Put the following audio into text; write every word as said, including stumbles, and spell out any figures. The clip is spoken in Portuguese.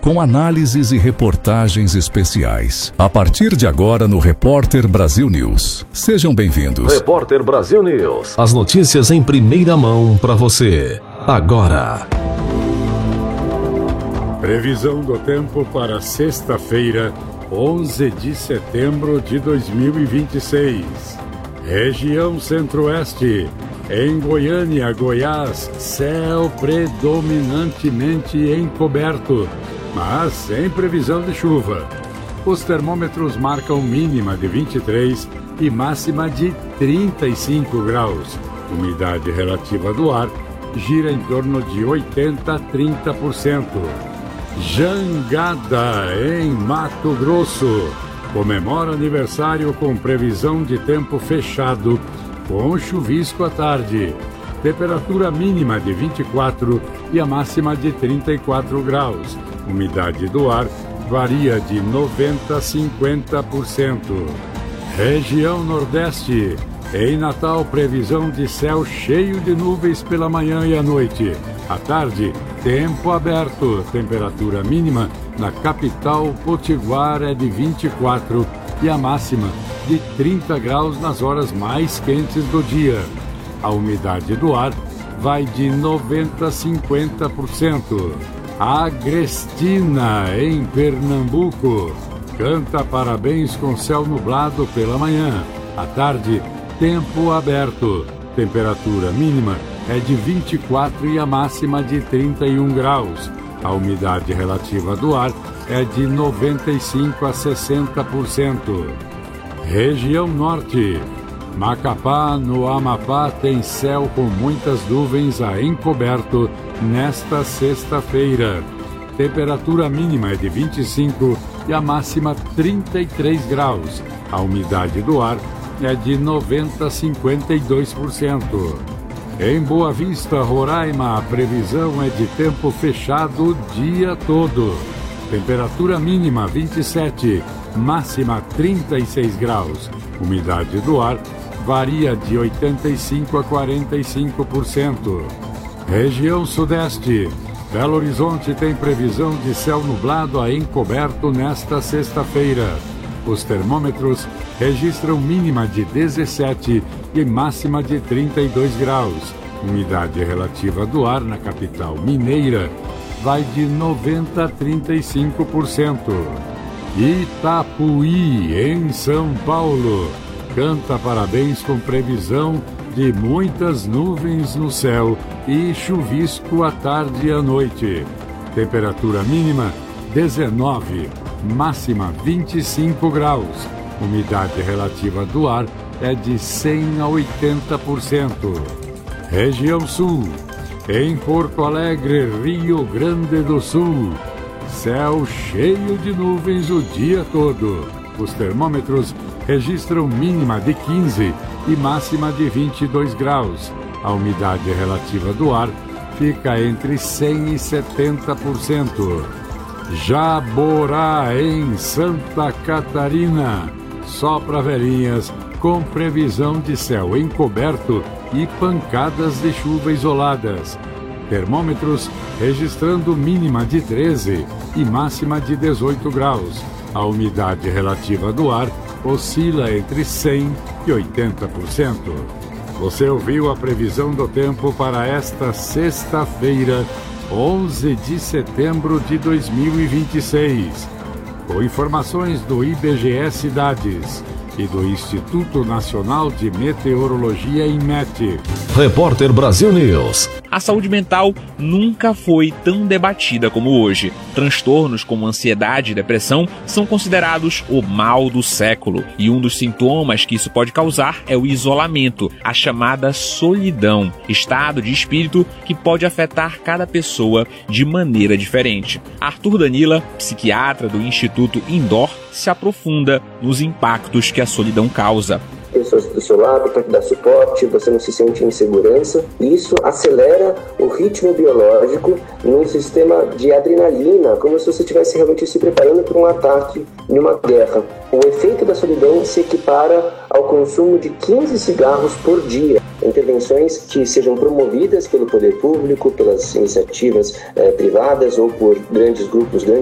com análises e reportagens especiais. A partir de agora no Repórter Brasil News. Sejam bem-vindos. Repórter Brasil News. As notícias em primeira mão para você. Agora. Previsão do tempo para sexta-feira, onze de setembro de dois mil e vinte e seis. Região Centro-Oeste. Em Goiânia, Goiás, céu predominantemente encoberto, mas sem previsão de chuva. Os termômetros marcam mínima de vinte e três e máxima de trinta e cinco graus. Umidade relativa do ar gira em torno de oitenta a trinta por cento. Jangada, em Mato Grosso, comemora aniversário com previsão de tempo fechado, com chuvisco à tarde. Temperatura mínima de vinte e quatro e a máxima de trinta e quatro graus. Umidade do ar varia de noventa a cinquenta por cento. Região Nordeste. Em Natal, previsão de céu cheio de nuvens pela manhã e à noite. À tarde, tempo aberto. Temperatura mínima na capital potiguar é de vinte e quatro e a máxima de trinta graus nas horas mais quentes do dia. A umidade do ar vai de noventa a cinquenta por cento. Agrestina, em Pernambuco, canta parabéns com céu nublado pela manhã. À tarde, tempo aberto. Temperatura mínima é de vinte e quatro e a máxima de trinta e um graus. A umidade relativa do ar é de noventa e cinco a sessenta por cento. Região Norte. Macapá, no Amapá, tem céu com muitas nuvens a encoberto nesta sexta-feira. Temperatura mínima é de vinte e cinco e a máxima trinta e três graus. A umidade do ar é de noventa a cinquenta e dois por cento. Em Boa Vista, Roraima, a previsão é de tempo fechado o dia todo. Temperatura mínima vinte e sete, máxima trinta e seis graus. Umidade do ar varia de oitenta e cinco a quarenta e cinco por cento. Região Sudeste. Belo Horizonte tem previsão de céu nublado a encoberto nesta sexta-feira. Os termômetros registram mínima de dezessete e máxima de trinta e dois graus. Umidade relativa do ar na capital mineira vai de noventa a trinta e cinco por cento. Itapuí, em São Paulo, canta parabéns com previsão de muitas nuvens no céu e chuvisco à tarde e à noite. Temperatura mínima dezenove, máxima vinte e cinco graus. Umidade relativa do ar é de cem a oitenta por cento. Região Sul. Em Porto Alegre, Rio Grande do Sul, céu cheio de nuvens o dia todo. Os termômetros registram mínima de quinze e máxima de vinte e dois graus. A umidade relativa do ar fica entre cem e setenta por cento. Jaborá, em Santa Catarina, só para velhinhas, com previsão de céu encoberto e pancadas de chuva isoladas. Termômetros registrando mínima de treze e máxima de dezoito graus. A umidade relativa do ar oscila entre cem e oitenta por cento. Você ouviu a previsão do tempo para esta sexta-feira, onze de setembro de dois mil e vinte e seis. Com informações do I B G E Cidades e do Instituto Nacional de Meteorologia, INMET. Repórter Brasil News. A saúde mental nunca foi tão debatida como hoje. Transtornos como ansiedade e depressão são considerados o mal do século. E um dos sintomas que isso pode causar é o isolamento, a chamada solidão, estado de espírito que pode afetar cada pessoa de maneira diferente. Arthur Danila, psiquiatra do Instituto Indoor, se aprofunda nos impactos que a solidão causa. Pessoas do seu lado para te dar suporte, você não se sente em segurança. Isso acelera o ritmo biológico num sistema de adrenalina, como se você estivesse realmente se preparando para um ataque em uma guerra. O efeito da solidão se equipara ao consumo de quinze cigarros por dia. Intervenções que sejam promovidas pelo poder público, pelas iniciativas eh, privadas ou por grandes grupos, grandes